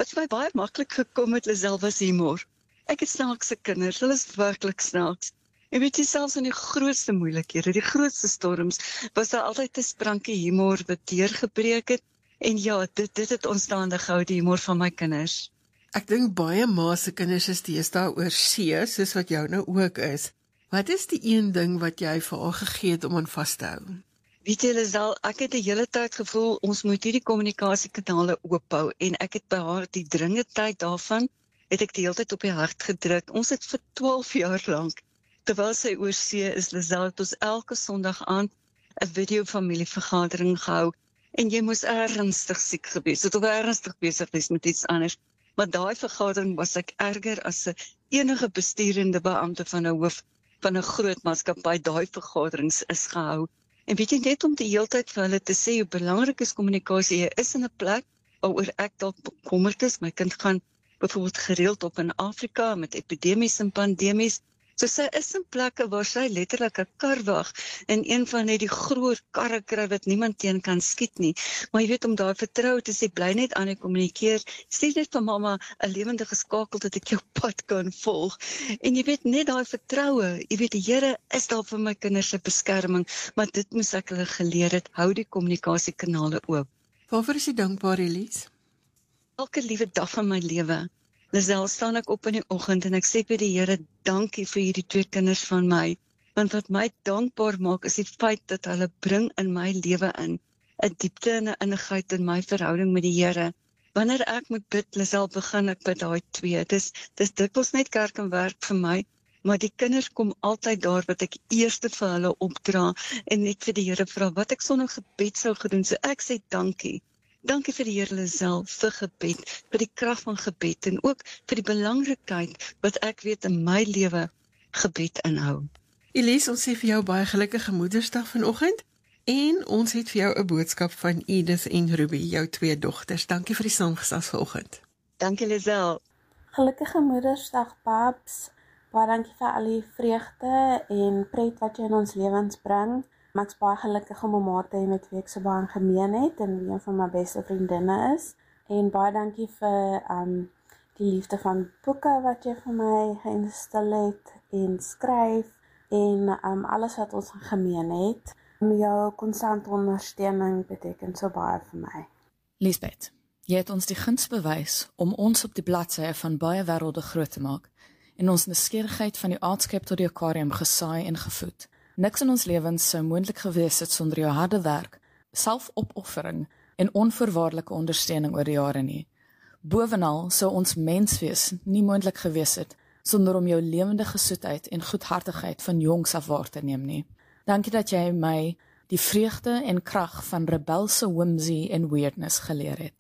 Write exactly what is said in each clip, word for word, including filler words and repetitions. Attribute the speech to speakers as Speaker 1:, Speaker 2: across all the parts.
Speaker 1: Wat vir my baie maklik gekom het, Lisel, was humor. Ek het snaakse kinders, hulle is werklik snaaks. En weet jy, selfs in die grootste moeilikhede, die grootste storms, was daar altyd 'n sprankie humor wat deurgebreek het. En ja, dit, dit het ontstaande gehou, die humor van my kinders.
Speaker 2: Ek dink baie ma se kinders is deesdae oor see, soos wat jou nou ook is. Wat is die een ding wat jy vir haar gegee het om aan vas te hou?
Speaker 1: Weet jy, Lisel, ek het die hele tyd gevoel, ons moet hierdie kommunikasiekanale oophou, en ek het by haar die dringendheid daarvan, het ek die hele tyd op die hart gedruk. Ons het vir twaalf jaar lank, terwyl sy oor see is, Lisel, het ons elke Sondag aand 'n video familievergadering gehou, en jy moes ernstig siek gewees het, of ernstig besig wees met iets anders. Maar daai vergadering was ek erger as 'n enige besturende beampte van 'n hoof van 'n groot maatskappy. Daai vergaderings is gehou. En weet jy, net om die hele tyd vir hulle te sê hoe belangrik is kommunikasie. Jy is in 'n plek waaroor ek dalk bekommerd is. My kind gaan byvoorbeeld gereeld op in Afrika met epidemies en pandemies. So sy is in plekke waar sy letterlik 'n kar wag en een van net die groot karre kry wat niemand teen kan skiet nie. Maar jy weet, om daar vertrou te sê, bly net aan en kommunikeer. Sê net vir mamma 'n lewendige skakel dat ek jou pad kan volg. En jy weet, net daai vertroue. Jy weet, die Here is daar vir my kinders se beskerming, maar dit moes ek hulle geleer het. Hou die kommunikasiekanale oop.
Speaker 2: Waarvoor is jy dankbaar, Elise?
Speaker 1: Elke liewe dag van my lewe. Lisel, staan ek op in die oggend en ek sê vir die Here, dankie vir hierdie twee kinders van my. Want wat my dankbaar maak is die feit dat hulle bring in my lewe in 'n diepte en 'n innigheid in my verhouding met die Here. Wanneer ek moet bid, Lisel, begin ek by daai twee. Dis dis dikwels net kerk en werk vir my, maar die kinders kom altyd daar wat ek eerste vir hulle opdra en net vir die Here vra wat ek sonder gebed sou gedoen. So ek sê dankie. Dankie vir die Here, Lisel, vir gebed, vir die krag van gebed en ook vir die belangrikheid wat ek weet in my lewe gebed inhou.
Speaker 2: Elise, ons sê vir jou baie gelukkige Moedersdag vanoggend en ons het vir jou 'n boodskap van Edith en Ruby, jou twee dogters. Dankie vir die saamgesels vanoggend.
Speaker 1: Dankie, Lisel.
Speaker 3: Gelukkige Moedersdag, paps. Baie dankie vir al die vreugde en pret wat jy in ons lewens bring. Ek is baie gelukkig om 'n ma te hê met wie ek so baie gemeen het en wie een van my beste vriendinne is. En baie dankie vir um, die liefde van boeke wat jy vir my geinstal het en skryf en um, alles wat ons gemeen het. Jou konstante ondersteuning beteken so baie vir my.
Speaker 4: Liesbeth, jy het ons die guns bewys om ons op die bladsye van baie wêrelde groot te maak en ons nuuskierigheid van die aardskep tot die aquarium gesaai en gevoed. Niks in ons lewens sou moontlik gewees het sonder jou harde werk, selfopoffering en onvoorwaardelike ondersteuning oor die jare nie. Bovenal sou ons menswees nie moontlik gewees het sonder om jou lewendige soetheid en goedhartigheid van jongs af waar te neem nie. Dankie dat jy my die vreugde en krag van rebelse whimsy en weirdness geleer het.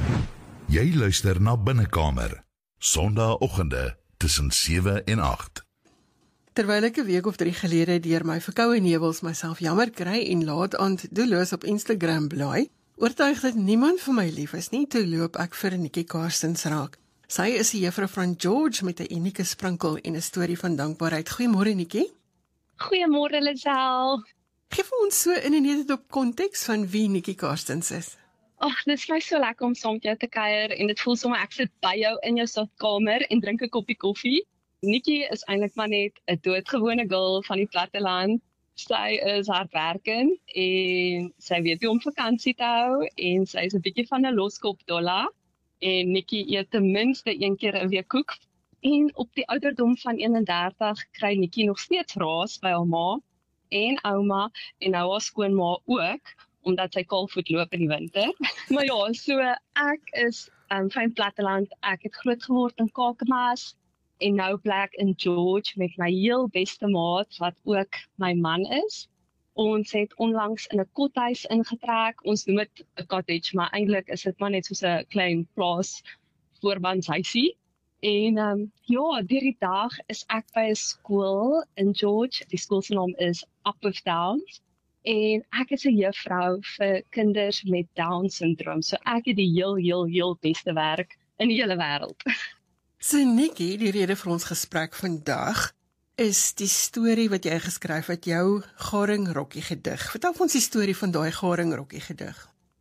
Speaker 5: Jy luister na Binnekamer, Sondagoggende tussen sewe en agt.
Speaker 2: Terwyl ek 'n week of drie gelede deur my verkoue nevels myself jammer kry en laat aand doelloos op Instagram blaai, oortuig dat niemand vir my lief is nie, toe loop ek vir Nikki Karstens raak. Sy is die juffrou van George met 'n unieke sprinkel en 'n storie van dankbaarheid. Goeiemôre, Nikki.
Speaker 6: Goeiemôre, Lisel.
Speaker 2: Geef ons so in en net op konteks van wie Nikki Karstens is.
Speaker 6: Ag, dit is my so lekker om saam met jou te kuier en dit voel sommer ek sit by jou in jou sitkamer en drink 'n koppie koffie. Nikki is eintlik maar net 'n doodgewone girl van die platteland. Sy is hardwerkend en sy weet hoe om vakansie te hou en sy is 'n bietjie van 'n loskop dolla. En Nikki eet ten minste een keer 'n week koek. En op die ouderdom van eenendertig kry Nikki nog steeds raas by haar ma en ouma en nou haar skoonma ook, omdat sy kaalvoet loop in die winter. Maar ja, so ek is um, van platteland. Ek het groot geword in Kakamas en nou bly ek in George met my heel beste maat wat ook my man is. Ons het onlangs in 'n kothuis ingetrek. Ons noem dit 'n cottage, maar eintlik is dit maar net soos 'n klein plaas voorbanshuisie. En um, ja, deur die dag is ek by 'n skool in George. Die skool se naam is Upworth Downs. En ek is 'n juffrou vir kinders met Down syndroom. So ek het die heel heel heel beste werk in die hele wêreld.
Speaker 2: So Nikki, die rede vir ons gesprek vandag is die storie wat jy geskryf het, jou Garingrokkie gedig. Vertel ons die storie van daai Garingrokkie gedig.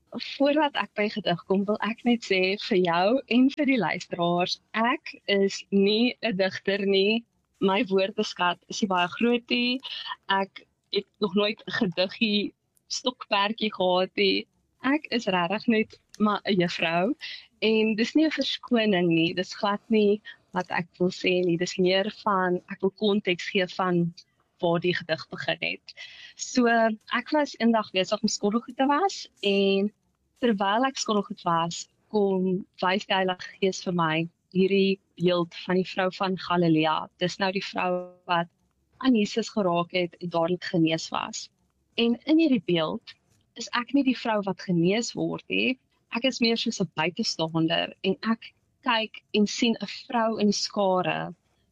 Speaker 6: Voordat ek by gedig kom, wil ek net sê vir jou en vir die luisteraars, ek is nie 'n digter nie. My woordeskat is nie baie groot nie. Ek het nog nooit 'n gediggie stokperdjie gehad nie. Ek is regtig net maar 'n juffrou en dis nie 'n verskoning nie. Dis glad nie wat ek wil sê nie. Dis meer van ek wil konteks gee van waar die gedig begin het. So ek was eendag besig om skottelgoed te was en terwyl ek skottelgoed was, kom wys die Heilige Gees vir my hierdie beeld van die vrou van Galilea. Dis nou die vrou wat aan Jesus geraak het en dadelik genees was. En in hierdie beeld is ek nie die vrou wat genees word nie. Ek is meer soos 'n buitestander en ek kyk en sien 'n vrou in die skare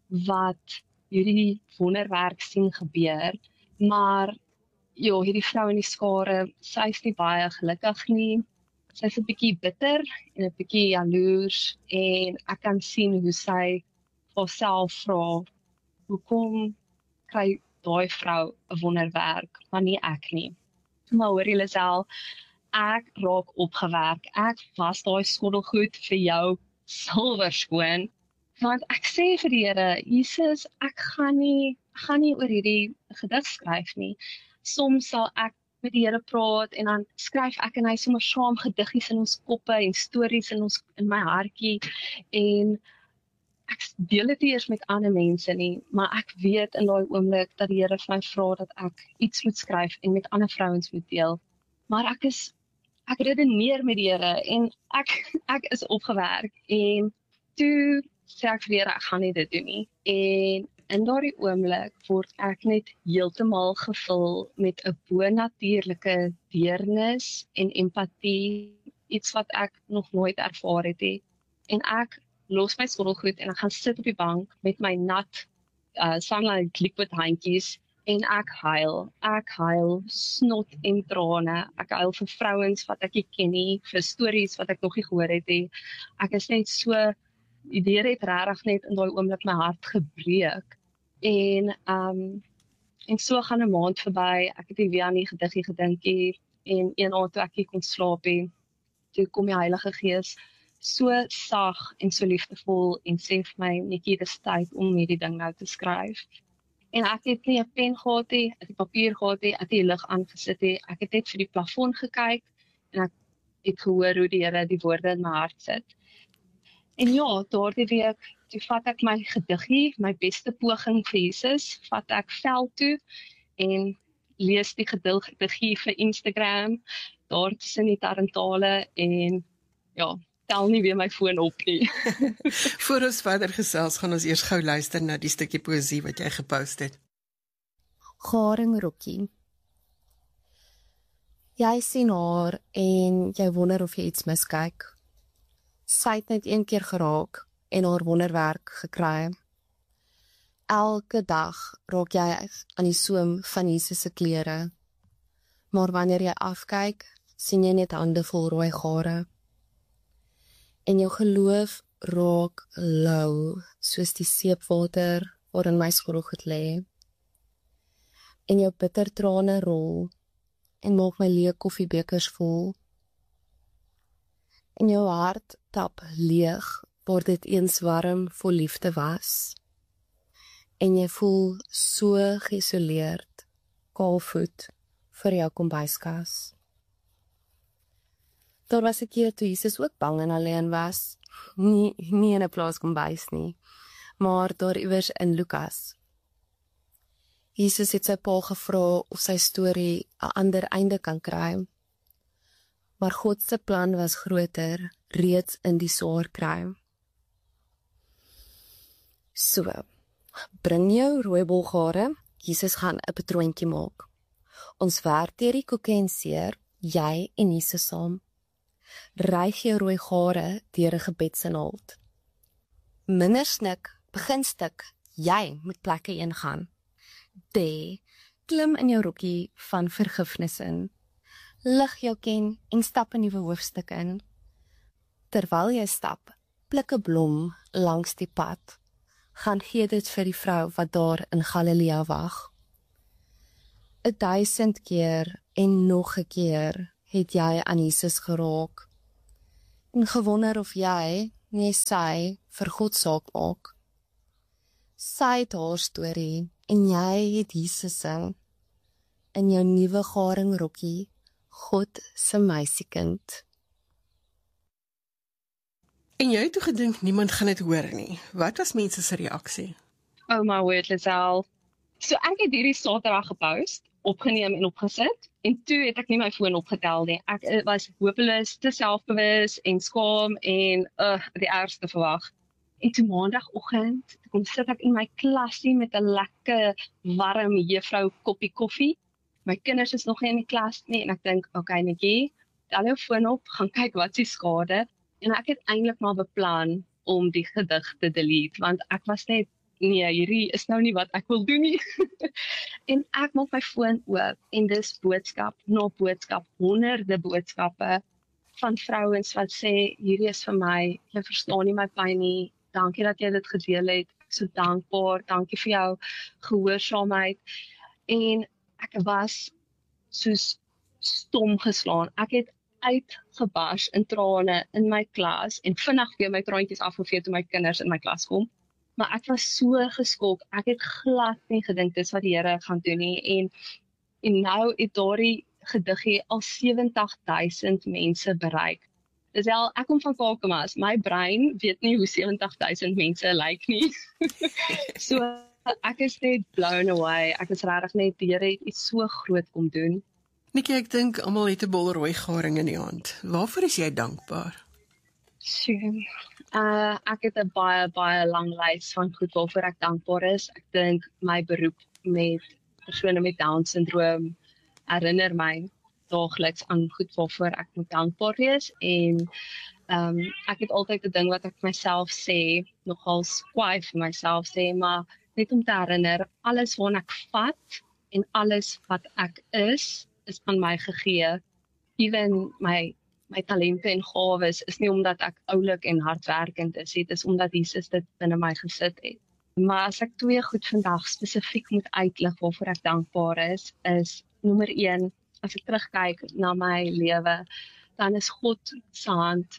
Speaker 6: wat hierdie wonderwerk sien gebeur, maar ja, hierdie vrou in die skare, sy is nie baie gelukkig nie. Sy is 'n bietjie bitter en 'n bietjie jaloers en ek kan sien hoe sy haarself vra, hoekom kry daai vrou 'n wonderwerk, maar nie ek nie. Maar hoor julle self, ek raak opgewerk. Ek was daai skottelgoed vir jou silwerskoon. Want ek sê vir die Here, Jesus, ek gaan nie, ek gaan nie oor hierdie gedig skryf nie. Soms sal ek met die Here praat en dan skryf ek en hy sommer saam gediggies in ons koppe en stories in ons in my hartjie en ek deel dit nie eers met ander mense nie, maar ek weet in daai oomblik dat die Here vir my vra dat ek iets moet skryf en met ander vrouens moet deel. Maar ek is ek redeneer met die Here en ek ek is opgewerk en toe sê ek vir die Here, ek gaan nie dit doen nie. En in daardie oomblik word ek net heeltemal gevul met 'n bonatuurlike deernis en empatie, iets wat ek nog nooit ervaar het nie. En ek los my skottelgoed en ek gaan sit op die bank met my nat uh, Sunlight liquid handjies en ek huil. Ek huil snot en trane. Ek huil vir vrouens wat ek nie ken nie, vir stories wat ek nog nie gehoor het nie. Ek is net so die Here het regtig net in daai oomblik my hart gebreek. En um en so gaan 'n maand verby. Ek het nie weer aan die gediggie gedink nie en een aand toe ek nie kon slaap nie, toe kom die Heilige Gees so sag en so liefdevol en sê vir my, Netjie, dis tyd om hierdie ding nou te skryf. En ek het nie 'n pen gehad nie, ek het papier gehad nie, ek het die lig aangesit nie. Ek het net vir die plafon gekyk en ek het gehoor hoe die Here die woorde in my hart sit. En ja, daardie week, toe vat ek my gediggie, my beste poging vir Jesus, vat ek veld toe en lees die gediggie vir Instagram, daar tussen die tarantale en ja, tel nie weer my foon op nie.
Speaker 2: Voor ons verder gesels, gaan ons eers gou luister na die stukkie poësie wat jy gepost het.
Speaker 7: Garingrokkie. Jy sien haar en jy wonder of jy iets miskyk. Sy het net een keer geraak en haar wonderwerk gekry. Elke dag raak jy aan die soem van Jesus se klere. Maar wanneer jy afkyk, sien jy net hande vol rooi gare. En jou geloof raak lou, soos die seepwater waarin my skottelgoed lê. En jou bitter trane rol en maak my leë koffiebekers vol. En jou hart tap leeg, waar dit eens warm vol liefde was. En jy voel so geïsoleerd, kaalvoet vir jou kombuiskas. Daar was 'n keer toe Jesus ook bang en alleen was, nie, nie in 'n plaas kombuis nie, maar daar iewers in Lukas. Jesus het sy pa gevra of sy storie 'n ander einde kan kry, maar God se plan was groter, reeds in die swaar kry. So, bring jou rooibolgare, Jesus gaan 'n patroontjie maak. Ons werk deur die koeke en seer, jy en Jesus saam. Ryg jou rooi gare deur 'n gebedsinhalt. Minder snik, begin stik, jy moet plekke heen gaan. D, klim in jou rokkie van vergifnis in. Lig jou ken en stap 'n nuwe hoofstuk in. Terwyl jy stap, pluk 'n blom langs die pad. Gaan gee dit vir die vrou wat daar in Galilea wag. 'n duisend keer en nog 'n keer het jy aan Jesus geraak en gewonder of jy, nee sy, vir God saak maak. Sy het haar storie en jy het Jesus se in jou nuwe garingrokkie, God se meisiekind.
Speaker 2: En jy het toe gedink niemand gaan dit hoor nie. Wat was mense se reaksie?
Speaker 6: Oh my word, Lisel. So ek het hierdie Saterdag gepost, opgeneem en opgesit, en toe het ek nie my foon opgetel nie. Ek was hopeloos, te selfbewus en skaam en uh, die ergste verwag. En toe maandagoggend, toe kom sit ek in my klasie met 'n lekker warm juffrou koppie koffie. My kinders is nog nie in die klas nie en ek dink, okay Nikkie, tel jou foon op, gaan kyk wat is die skade. En ek het eintlik maar beplan om die gedig te delete, want ek was net, nee, hierdie is nou nie wat ek wil doen nie. En ek maak my foon oop en dis boodskap na boodskap, honderde boodskappe van vrouens wat sê, hierdie is vir my, jy verstaan nie my pyn nie, dankie dat jy dit gedeel het, ek is so dankbaar, dankie vir jou gehoorsaamheid. En ek was soos stom geslaan. Ek het uitgebars in trane in my klas en vinnig weer my traantjies afgevee toe my kinders in my klas kom. Maar ek was so geskok. Ek het glad nie gedink dis wat die Here gaan doen nie. En en nou het daardie gediggie al sewentig duisend mense bereik. Dis al ek kom van Kakamas. My brein weet nie hoe sewentig duisend mense lyk nie. So ek is net blown away. Ek is regtig net die Here het iets so groot kom doen.
Speaker 2: Nikkie, ek dink almal het 'n bol rooi garing in die hand. Waarvoor is jy dankbaar?
Speaker 6: Sjoe. Uh, ek het 'n baie, baie lang lys van goed waarvoor ek dankbaar is. Ek dink my beroep met persone met Down-sindroom herinner my daagliks aan goed waarvoor ek moet dankbaar wees. En um, ek het altyd 'n ding wat ek myself sê, nogal kwaai vir myself sê, maar net om te herinner, alles waarna ek vat en alles wat ek is, is aan my gegee. Even my my talente en gawes is nie omdat ek oulik en hardwerkend is, dit is omdat Jesus dit binne my gesit het. Maar as ek twee goed vandag spesifiek moet uitlig waarvoor ek dankbaar is, is nommer een, as ek terugkyk na my lewe, dan is God se hand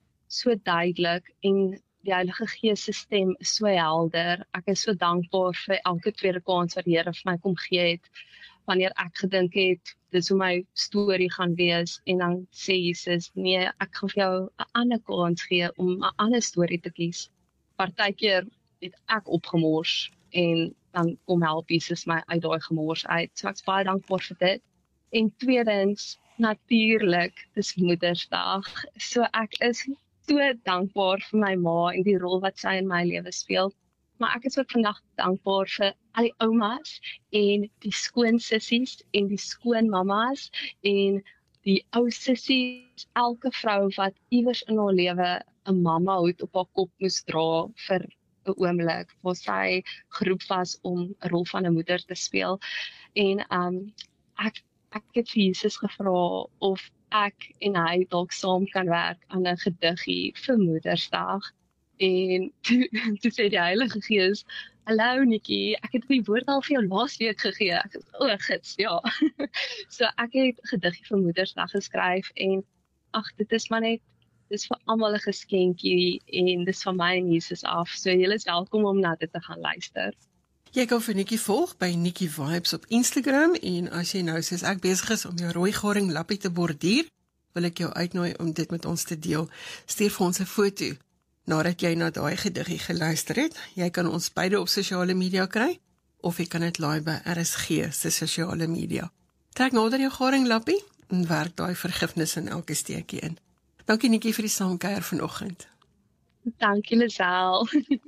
Speaker 6: so duidelik en die Heilige Gees se stem is so helder. Ek is so dankbaar vir elke tweede kans wat die Here vir my kom gee het, wanneer ek gedink het, dis hoe my storie gaan wees, en dan sê Jesus, nee, ek gaan vir jou 'n ander kans gee om 'n ander storie te kies. Partykeer het ek opgemors, en dan kom help Jesus my uit daai gemors uit. So ek is baie dankbaar vir dit. En tweedens, natuurlik, dis Moedersdag. So ek is so dankbaar vir my ma en die rol wat sy in my lewe speel. Maar ek is ook vandag dankbaar vir al die oumas en die skoonsissies en die skoonmamas en die ou sissies, elke vrou wat iewers in haar lewe 'n mamma hoed op haar kop moes dra vir 'n oomblik, waar sy geroep was om 'n rol van 'n moeder te speel. En um, ek, ek het vir Jesus gevra of ek en hy dalk saam kan werk aan 'n gediggie vir Moedersdag. En toe, toe sê die Heilige Gees, hallo Nikkie, ek het die woord al vir jou laas week gegee. Ek het, o, gits, ja. So ek het 'n gediggie vir Moedersdag geskryf en ag, dit is maar net, dis vir almal 'n geskenkie en dis van my en Jesus af. So julle is welkom om na dit te gaan luister.
Speaker 2: Jy kan vir Nikkie volg by Nikkie Vibes op Instagram, en as jy nou soos ek besig is om jou rooi garing lappie te borduur, wil ek jou uitnooi om dit met ons te deel. Stuur vir ons 'n foto nadat jy na daai gediggie geluister het. Jy kan ons beide op sosiale media kry, of jy kan dit laai by R S G se sosiale media. Trek nader jou garing lappie en werk daai vergifnis in elke steekie in. Dankie Nikkie vir die saamkuier vanoggend.
Speaker 6: Dankie Lisel.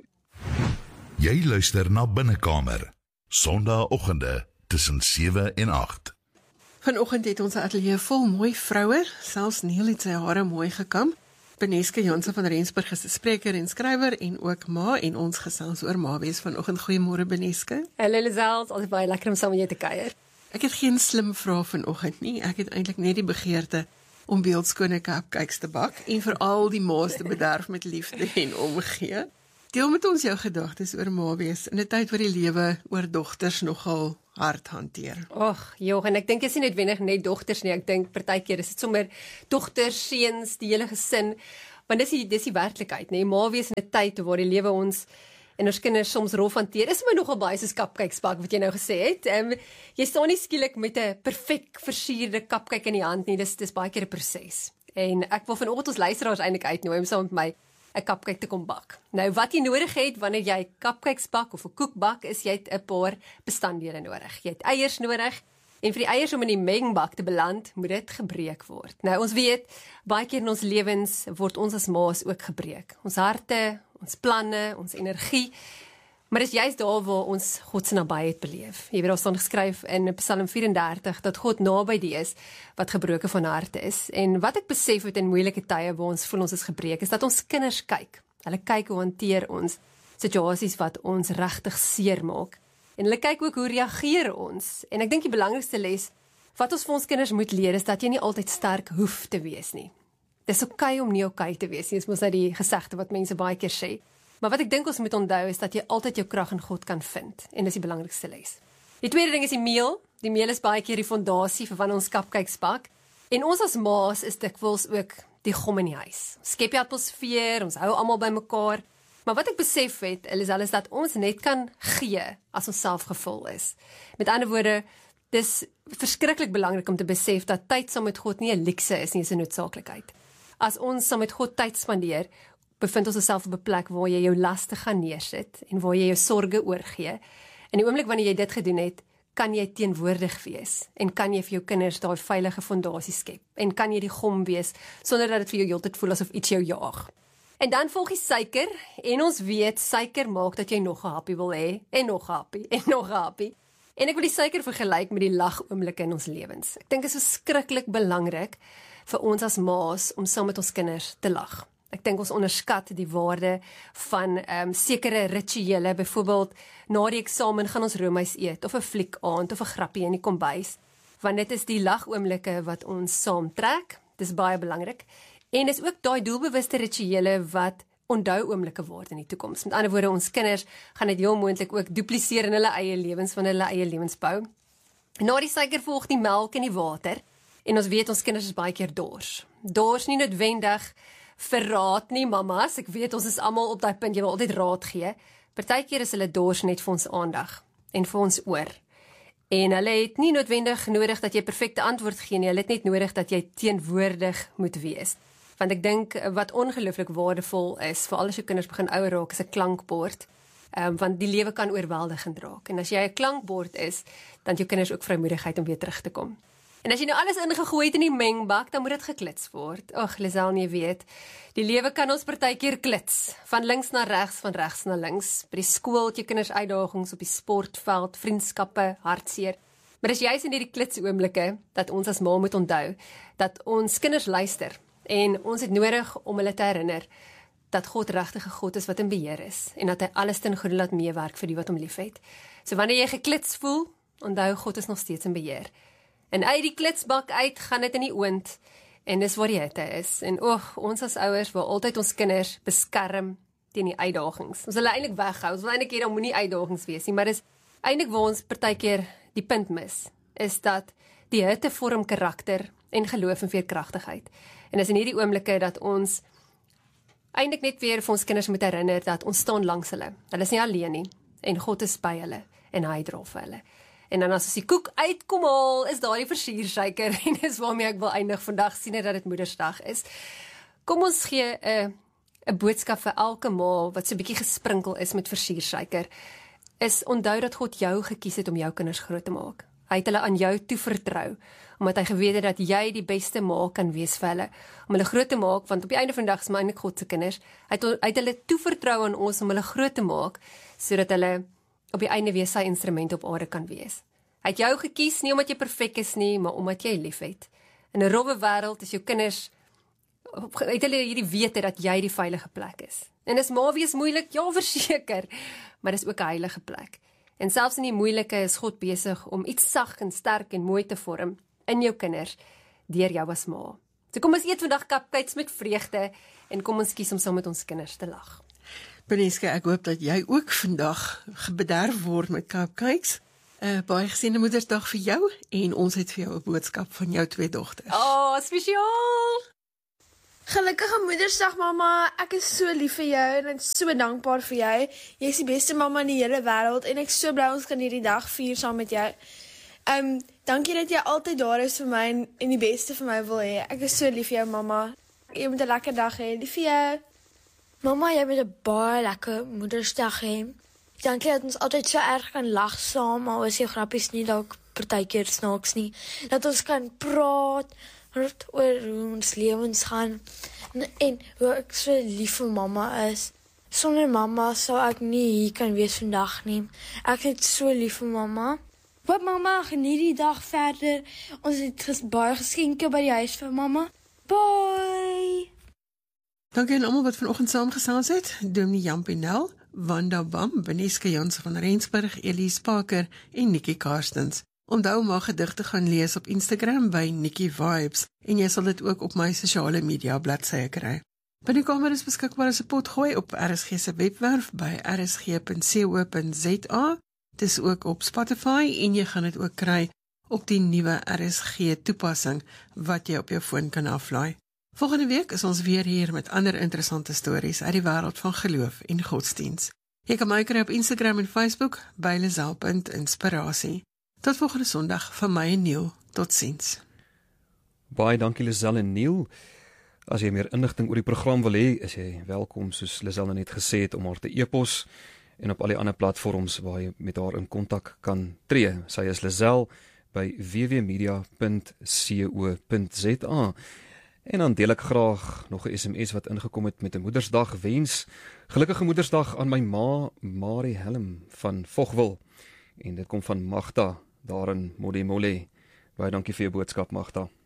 Speaker 5: Jy luister na Binnekamer, Sondagoggende tussen sewe en agt.
Speaker 2: Vanoggend het ons 'n ateljee vol mooi vroue, selfs Neil het sy hare mooi gekam. Beneske Jansen van Rensburg is 'n spreker en skrywer en ook ma, en ons gesels oor ma wees vanoggend. Goeiemôre Beneske.
Speaker 8: Hallo Lisel, altyd baie lekker om saam met jou te kuier.
Speaker 2: Ek het geen slim vrae vanoggend nie. Ek het eintlik net die begeerte om beeldskone cupcakes te bak en veral die ma's te bederf met liefde en omgee. Deel met ons jou gedagtes oor ma wees in 'n tyd waar die lewe oor dogters nogal hard hanteer?
Speaker 8: Och, joh, en ek dink dit is nie noodwendig net dogters nie, ek dink partykeer is dit sommer dogters, seuns, die hele gesin, want dis die, dis die werklikheid, nee, maar wees in 'n tyd waar die lewe ons en ons kinders soms rof hanteer, is my nogal baie soos cupcakesbak wat jy nou gesê het. Um, jy staan nie skielik met 'n perfek versierde cupcake in die hand nie, dis dis baie keer 'n proses. En ek wil vanoggend ons luisteraars eintlik uitnooi om saam met my 'n cupcake te kom bak. Nou wat jy nodig het wanneer jy cupcakes bak of 'n koek bak, is jy het 'n paar bestanddele nodig. Jy het eiers nodig. En vir die eiers om in die mengbak te beland, moet dit gebreek word. Nou ons weet, baie keer in ons lewens word ons as ma's ook gebreek. Ons harte, ons planne, ons energie. Maar dis juist daar waar ons God se nabyheid beleef. Jy weet daar staan geskryf in Psalm vyf en dertig dat God naby die is wat gebroken van harte is. En wat ek besef het in moeilike tye waar ons voel ons is gebreek, is dat ons kinders kyk. Hulle kyk hoe hanteer ons situasies wat ons regtig seer maak. En hulle kyk ook hoe reageer ons. En ek dink die belangrikste les wat ons vir ons kinders moet leer is dat jy nie altyd sterk hoef te wees nie. Dis oukei om nie oukei te wees nie. Dis mos nou die gesegde wat mense baie keer sê. Maar wat ek dink ons moet onthou is dat jy altyd jou krag in God kan vind. En dis die belangrikste les. Die tweede ding is die meel. Die meel is baie keer die fondasie vir wanneer ons cupcakes bak. En ons as ma's is dikwels ook die gom in die huis. Ons skep die atmosfeer, ons hou almal bymekaar. Maar wat ek besef het, is alles dat ons net kan gee as ons self gevul is. Met ander woorde, dis verskriklik belangrik om te besef dat tyd saam met God nie 'n luukse is nie, dis 'n noodsaaklikheid. As ons saam met God tyd spandeer, bevind ons osself op 'n plek waar jy jou laste gaan neersit en waar jy jou sorges oorgee. In die oomblik wanneer jy dit gedoen het, kan jy teenwoordig wees en kan jy vir jou kinders daai veilige fondasie skep en kan jy die gom wees sonder dat dit vir jou heeltyd voel asof iets jou jaag. En dan volg die suiker en ons weet suiker maak dat jy nog 'n happie wil hê en nog 'n happie en nog 'n happie. En ek wil die suiker vergelyk met die lagoomblikke in ons lewens. Ek dink dit is verskriklik belangrik vir ons as ma's om saam met ons kinders te lag. Ek dink ons onderskat die waarde van um, sekere rituele, byvoorbeeld na die eksamen gaan ons roomys eet, of 'n fliek aand, of 'n grappie in die kombuis, want dit is die lagoomblikke wat ons saamtrek, dis baie belangrik, en is ook daai doelbewuste rituele wat onthou oomblikke word in die toekoms. Met ander woorde, ons kinders gaan dit heel moontlik ook dupliseer in hulle eie lewens, van hulle eie lewens bou. Na die suiker volg die melk en die water, en ons weet ons kinders is baie keer dors. Dors nie noodwendig vir raad nie, mamas, ek weet ons is almal op daai punt, jy wil altyd raad gee. Partykeer is hulle dors net vir ons aandag en vir ons oor. En hulle het nie noodwendig nodig dat jy perfekte antwoord gee nie, hulle het net nodig dat jy teenwoordig moet wees. Want ek dink wat ongelooflik waardevol is, veral as jou kinders begin ouer raak, is 'n klankbord, um, want die lewe kan oorweldigend raak. En as jy 'n klankbord is, dan het jou kinders ook vrymoedigheid om weer terug te kom. En as jy nou alles ingegooi het in die mengbak, dan moet dit geklits word. Ag, Lisel, nie weet, die lewe kan ons partykeer klits, van links na regs, van regs na links. By die skool het jou kinders uitdagings, op die sportveld, vriendskappe, hartseer. Maar dis juist in hierdie klitsoomblikke dat ons as ma moet onthou dat ons kinders luister en ons het nodig om hulle te herinner dat God regtig 'n God is wat in beheer is en dat hy alles ten goeie laat meewerk vir die wat hom liefhet. So wanneer jy geklits voel, onthou God is nog steeds in beheer. En uit die klitsbak uit gaan dit in die oond en dis waar die hitte is. En oog, ons as ouers wil altyd ons kinders beskerm teen die uitdagings. Ons wil hulle eintlik weghou. Ons wil eintlik hê daar moenie uitdagings wees nie, maar dis eintlik waar ons partykeer die punt mis, is dat die hitte vorm karakter en geloof en veerkragtigheid. En is in hierdie oomblikke dat ons eintlik net weer vir ons kinders moet herinner dat ons staan langs hulle. Hulle is nie alleen nie en God is by hulle en hy dra vir hulle. En dan as ons die koek uitkom haal, is daar die versiersuiker en dis waarmee ek wil eindig vandag, sien dat dit Moedersdag is. Kom ons gee 'n uh, 'n boodskap vir elke ma wat so 'n bietjie gesprinkel is met versiersuiker. Is onthou dat God jou gekies het om jou kinders groot te maak. Hy het hulle aan jou toevertrou, omdat hy geweet het dat jy die beste ma kan wees vir hulle, om hulle groot te maak, want op die einde van die dag is my eintlik God se kinders. Hy het, hy het hulle toevertrou aan ons om hulle groot te maak, sodat hulle op die einde weer sy instrument op aarde kan wees. Hy het jou gekies, nie omdat jy perfek is nie, maar omdat jy lief het. In 'n rowwe wêreld is jou kinders, het hulle hierdie wete dat jy die veilige plek is. En is ma wees moeilik? Ja, verseker, maar dis ook 'n heilige plek. En selfs in die moeilike is God besig om iets sag en sterk en mooi te vorm in jou kinders, deur jou as ma. So kom ons eet vandag cupcakes met vreugde, en kom ons kies om saam met ons kinders te lag.
Speaker 2: Beneska, ek hoop dat jy ook vandag gebederf word met cupcakes. Uh, baie geseënde Moedersdag vir jou en ons het vir jou 'n boodskap van jou twee dogters.
Speaker 8: Oh, spesiaal.
Speaker 9: Gelukkige Moedersdag mamma, ek is so lief vir jou en ek is so dankbaar vir jou. Jy is die beste mamma in die hele wêreld en ek is so bly ons kan hierdie dag vier saam met jou. Ehm, um, dankie dat jy altyd daar is vir my en, en die beste vir my wil hê. Ek is so lief vir jou mamma. Jy moet 'n lekker dag hê. Lief vir jou.
Speaker 10: Mamma, jy moet 'n baie lekker Moedersdag hê. Dankie dat ons altyd so erg kan lag saam, al is jou grappies nie dalk partykeer snaaks nie. Dat ons kan praat oor hoe ons lewens gaan en, en hoe ek so lief vir mamma is. Sonder mamma sou ek nie hier kan wees vandag nie. Ek het so lief vir mamma. Wat mamma, geniet die dag verder. Ons het ges, baie geskenke by die huis vir mamma. Bye!
Speaker 2: Dankie aan almal wat vanoggend saamgesels het. Dominee Jan Pinel, Wanda Bam, Beneske Jansen van Rensburg, Elise Parker en Nikki Karstens. Onthou om haar gedigte gaan lees op Instagram by Nikki Vibes en jy sal dit ook op my sosiale media bladsye kry. Binnekamer is beskikbaar as 'n potgooi op R S G se webwerf by r s g punt co punt z a. Dit is ook op Spotify en jy gaan dit ook kry op die nuwe R S G toepassing wat jy op jou foon kan aflaai. Volgende week is ons weer hier met ander interessante stories uit die wêreld van geloof en godsdiens. Jy kan my kry op Instagram en Facebook by lizel punt inspirasie. Tot volgende Sondag van my en Neil. Totsiens.
Speaker 11: Baie dankie Lizel en Neil. As jy meer inligting oor die program wil hê, is jy welkom soos Lizel net gesê het om haar te e-pos en op al die ander platforms waar jy met haar in kontak kan tree. Sy is Lizel by w w media punt co punt z a. En dan deel ek graag nog 'n S M S wat ingekom het met 'n Moedersdag wens. Gelukkige Moedersdag aan my ma, Marie Helm van Vogwil. En dit kom van Magda daar in Modimolle. Baie dankie vir jou boodskap, Magda.